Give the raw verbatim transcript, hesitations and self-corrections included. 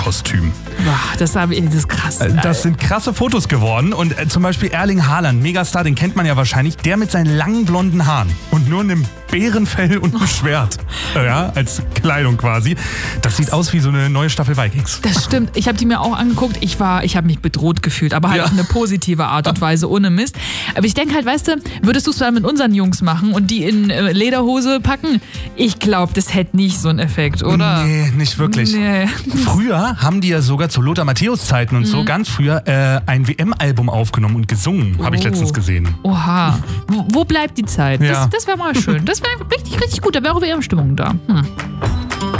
Vikingskostüm. Boah, das, hab ich, das ist krass. Das sind krasse Fotos geworden. Und äh, zum Beispiel Erling Haaland, Megastar, den kennt man ja wahrscheinlich, der mit seinen langen blonden Haaren und nur einem Bärenfell und einem Schwert, ja, als Kleidung quasi. Das sieht aus wie so eine neue Staffel Vikings. Das stimmt. Ich habe die mir auch angeguckt. Ich war, ich habe mich bedroht gefühlt, aber halt Ja. auf eine positive Art und Weise, ohne Mist. Aber ich denke halt, weißt du, würdest du es mal mit unseren Jungs machen und die in äh, Lederhose packen? Ich glaube, das hätte nicht so einen Effekt, oder? Nee, nicht wirklich. Nee. Früher haben die ja sogar zu Lothar Matthäus Zeiten und so ganz früher äh, ein W M-Album aufgenommen und gesungen, habe ich Oh. letztens gesehen. Oha. Wo, wo bleibt die Zeit? Ja. Das, das wäre mal schön. Das wäre richtig, richtig gut. Da wäre auch wieder Stimmung da. Hm.